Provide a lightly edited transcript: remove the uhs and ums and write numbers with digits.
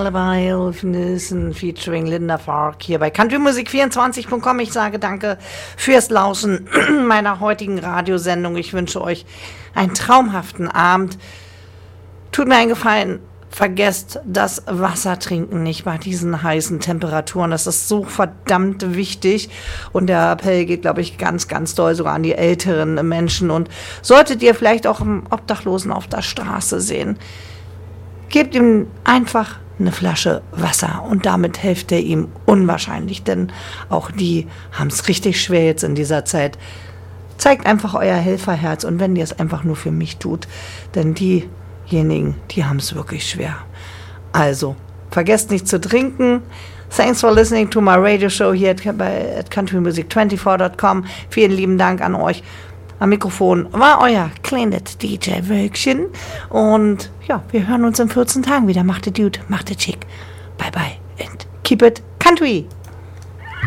Lullaby of Nissen featuring Linda Fark hier bei countrymusik24.com. Ich sage danke fürs Lauschen meiner heutigen Radiosendung. Ich wünsche euch einen traumhaften Abend. Tut mir einen Gefallen, vergesst das Wasser trinken nicht bei diesen heißen Temperaturen. Das ist so verdammt wichtig. Und der Appell geht, glaube ich, ganz, ganz doll sogar an die älteren Menschen. Und solltet ihr vielleicht auch einen Obdachlosen auf der Straße sehen, gebt ihm einfach eine Flasche Wasser und damit helft ihr ihm unwahrscheinlich, denn auch die haben es richtig schwer jetzt in dieser Zeit. Zeigt einfach euer Helferherz und wenn ihr es einfach nur für mich tut, denn diejenigen, die haben es wirklich schwer. Also, vergesst nicht zu trinken. Thanks for listening to my radio show here at countrymusic24.com. Vielen lieben Dank an euch. Am Mikrofon war euer kleines DJ Wölkchen. Und ja, wir hören uns in 14 Tagen wieder. Macht es gut, macht es schick. Bye bye and keep it country.